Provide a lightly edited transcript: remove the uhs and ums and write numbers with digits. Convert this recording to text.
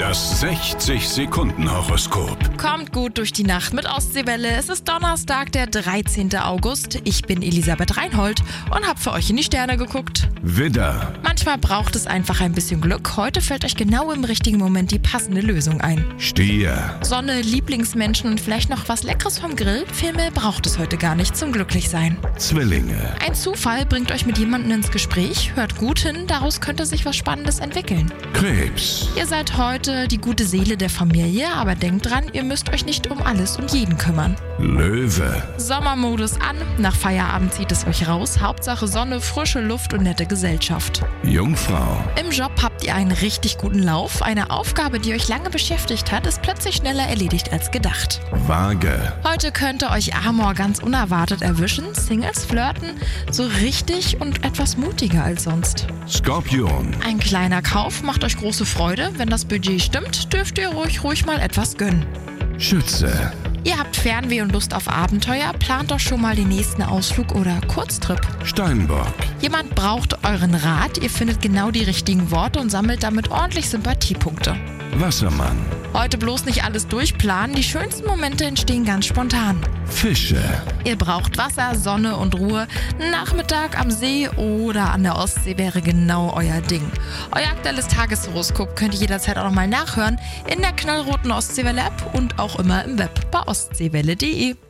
Das 60-Sekunden-Horoskop. Kommt gut durch die Nacht mit Ostseewelle. Es ist Donnerstag, der 13. August. Ich bin Elisabeth Reinhold und habe für euch in die Sterne geguckt. Widder, Manchmal braucht es einfach ein bisschen Glück. Heute fällt euch genau im richtigen Moment die passende Lösung ein. Stier, Sonne, Lieblingsmenschen und vielleicht noch was Leckeres vom Grill. Viel mehr braucht es heute gar nicht zum Glücklichsein. Zwillinge, Ein Zufall bringt euch mit jemandem ins Gespräch. Hört gut hin, daraus könnte sich was Spannendes entwickeln. Krebs, Ihr seid heute die gute Seele der Familie, aber denkt dran, ihr müsst euch nicht um alles und jeden kümmern. Löwe, Sommermodus an, nach Feierabend zieht es euch raus. Hauptsache Sonne, frische Luft und nette Gesellschaft. Jungfrau, Im Job habt ihr einen richtig guten Lauf. Eine Aufgabe, die euch lange beschäftigt hat, ist plötzlich schneller erledigt als gedacht. Waage, Heute könnte euch Amor ganz unerwartet erwischen. Singles flirten so richtig und etwas mutiger als sonst. Skorpion, Ein kleiner Kauf macht euch große Freude. Wenn das Budget stimmt, dürft ihr ruhig mal etwas gönnen. Schütze, Ihr habt Fernweh und Lust auf Abenteuer, plant doch schon mal den nächsten Ausflug oder Kurztrip. Steinbock, Jemand braucht euren Rat, ihr findet genau die richtigen Worte und sammelt damit ordentlich Sympathiepunkte. Wassermann, Heute bloß nicht alles durchplanen, die schönsten Momente entstehen ganz spontan. Fische, Ihr braucht Wasser, Sonne und Ruhe. Nachmittag am See oder an der Ostsee wäre genau euer Ding. Euer aktuelles Tageshoroskop könnt ihr jederzeit auch nochmal nachhören in der knallroten Ostseewelle-App und auch immer im Web bei ostseewelle.de.